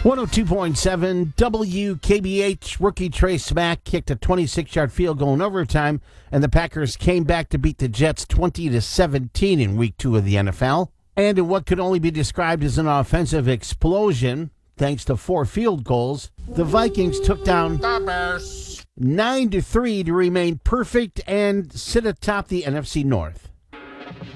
102.7 WKBH. Rookie Trey Smack kicked a 26-yard field goal in overtime, and the Packers came back to beat the Jets 20-17 in Week 2 of the NFL. And in what could only be described as an offensive explosion, thanks to 4 field goals, the Vikings took down the Bears 9-3 to remain perfect and sit atop the NFC North.